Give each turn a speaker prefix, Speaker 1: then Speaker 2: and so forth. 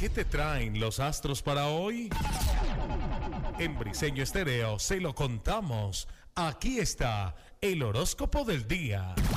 Speaker 1: ¿Qué te traen los astros para hoy? En Briseño Estéreo se lo contamos. Aquí está el horóscopo del día.